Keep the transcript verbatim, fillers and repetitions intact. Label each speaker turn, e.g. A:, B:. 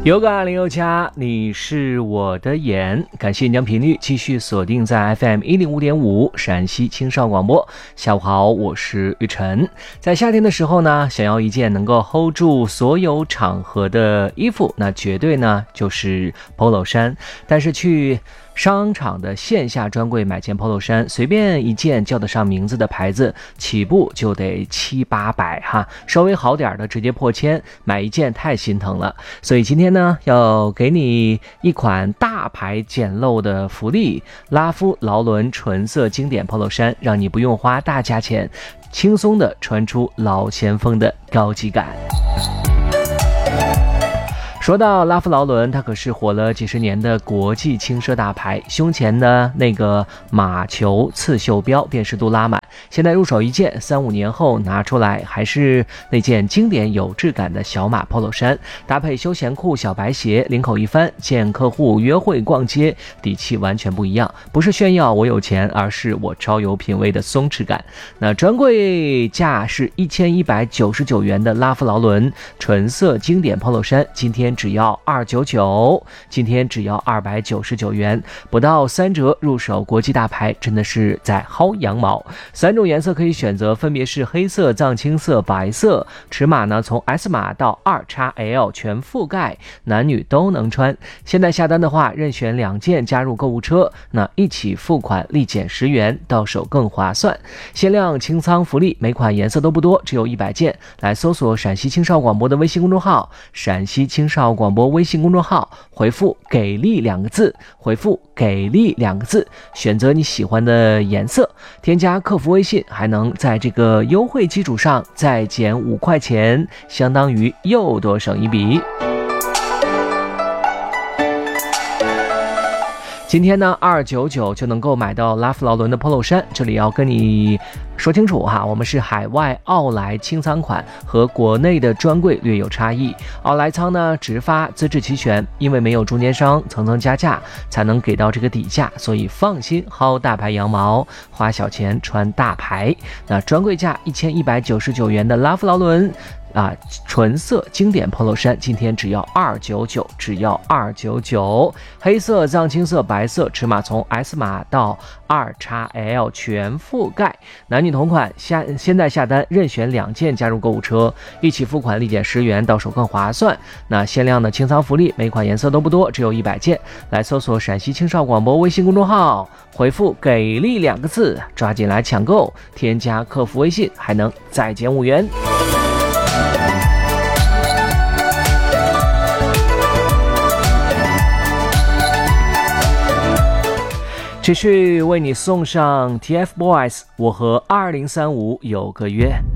A: 有个二零六加，你是我的眼。感谢你将频率继续锁定在 F M 一零五点五陕西青少广播。下午好，我是玉晨。在夏天的时候呢，想要一件能够 hold 住所有场合的衣服，那绝对呢就是 polo 衫。但是去商场的线下专柜买件 polo 衫，随便一件叫得上名字的牌子，起步就得七八百哈，稍微好点的直接破千，买一件太心疼了。所以今天呢，要给你一款大牌简陋的福利，拉夫劳伦纯色经典 polo 衫，让你不用花大价钱，轻松的穿出老前锋的高级感。说到拉夫劳伦，它可是火了几十年的国际轻奢大牌，胸前的那个马球刺绣标辨识度拉满，现在入手一件，三五年后拿出来还是那件经典有质感的小马 polo 衫，搭配休闲裤、小白鞋，领口一翻，见客户约会逛街，底气完全不一样，不是炫耀我有钱，而是我超有品味的松弛感。那专柜价是一千一百九十九元的拉夫劳伦纯色经典 polo 衫，今天只要二百九十九，今天只要二百九十九元，不到三折入手国际大牌，真的是在薅羊毛。三种颜色可以选择，分别是黑色、藏青色、白色，尺码呢从 S 码到 二 X L 全覆盖，男女都能穿。现在下单的话，任选两件加入购物车，那一起付款立减十元，到手更划算。限量清仓福利，每款颜色都不多，只有一百件。来搜索陕西青少广播的微信公众号，陕西青少广播微信公众号，回复给力两个字，回复给力两个字，选择你喜欢的颜色，添加客服微信，还能在这个优惠基础上再减五块钱，相当于又多省一笔。今天呢二百九十九就能够买到拉夫劳伦的 polo 衫，这里要跟你说清楚哈，我们是海外奥莱清仓款，和国内的专柜略有差异。奥莱仓呢直发资质齐全，因为没有中间商层层加价，才能给到这个底价，所以放心薅大牌羊毛，花小钱穿大牌。那专柜价一千一百九十九元的拉夫劳伦啊，纯色经典 polo 衫，今天只要二百九十九，只要二百九十九。黑色、藏青色、白色，尺码从 S 码到 二 X L 全覆盖，男女同款。下现在下单任选两件加入购物车，一起付款立减十元，到手更划算。那限量的清仓福利，每款颜色都不多，只有一百件。来搜索陕西青少广播微信公众号，回复给力两个字，抓紧来抢购，添加客服微信，还能再减五元。持续为你送上 T F Boys， 我和二零三五有个约。